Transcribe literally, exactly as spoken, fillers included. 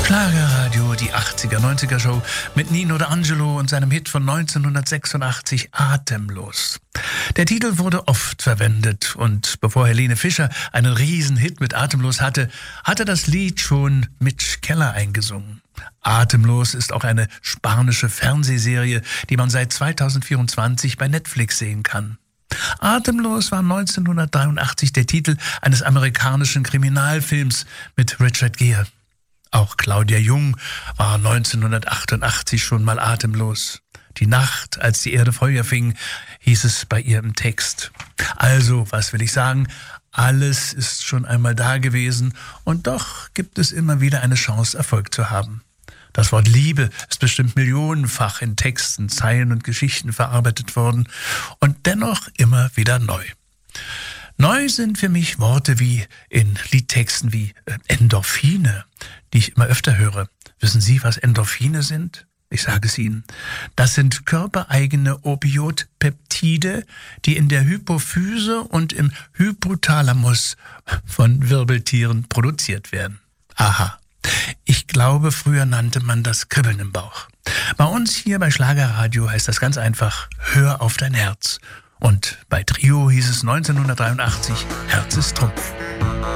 Schlagerradio, die achtziger, neunziger Show mit Nino D'Angelo und seinem Hit von neunzehnhundertsechsundachtzig, Atemlos. Der Titel wurde oft verwendet und bevor Helene Fischer einen Riesenhit mit Atemlos hatte, hatte das Lied schon Mitch Keller eingesungen. Atemlos ist auch eine spanische Fernsehserie, die man seit zweitausendvierundzwanzig bei Netflix sehen kann. Atemlos war neunzehnhundertdreiundachtzig der Titel eines amerikanischen Kriminalfilms mit Richard Gere. Auch Claudia Jung war neunzehnhundertachtundachtzig schon mal atemlos. Die Nacht, als die Erde Feuer fing, hieß es bei ihr im Text. Also, was will ich sagen? Alles ist schon einmal da gewesen und doch gibt es immer wieder eine Chance, Erfolg zu haben. Das Wort Liebe ist bestimmt millionenfach in Texten, Zeilen und Geschichten verarbeitet worden und dennoch immer wieder neu. Neu sind für mich Worte wie in Liedtexten wie Endorphine, die ich immer öfter höre. Wissen Sie, was Endorphine sind? Ich sage es Ihnen. Das sind körpereigene Opioidpeptide, die in der Hypophyse und im Hypothalamus von Wirbeltieren produziert werden. Aha. Ich glaube, früher nannte man das Kribbeln im Bauch. Bei uns hier bei Schlagerradio heißt das ganz einfach, hör auf dein Herz. Und bei Trio hieß es neunzehnhundertdreiundachtzig, Herz ist Trumpf.